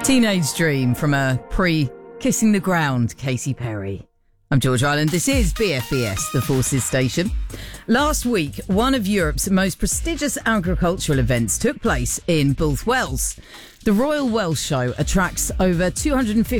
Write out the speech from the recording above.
Teenage Dream from a pre-Kissing the Ground Katy Perry. I'm George Island. This is BFBS, the Forces Station. Last week, one of Europe's most prestigious agricultural events took place in Bullth Wells. The Royal Welsh Show attracts over 250